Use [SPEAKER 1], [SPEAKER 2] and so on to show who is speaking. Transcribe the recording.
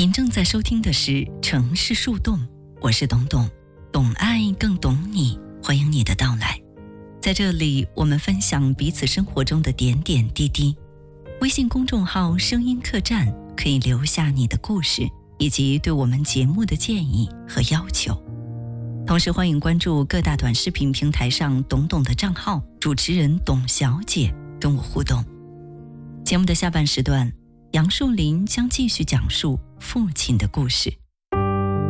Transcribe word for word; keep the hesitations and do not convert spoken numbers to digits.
[SPEAKER 1] 您正在收听的是《城市树洞》，我是董董，懂爱更懂你，欢迎你的到来。在这里，我们分享彼此生活中的点点滴滴。微信公众号声音客栈可以留下你的故事，以及对我们节目的建议和要求。同时欢迎关注各大短视频平台上董董的账号，主持人董小姐跟我互动。节目的下半时段，杨树林将继续讲述父亲的故事。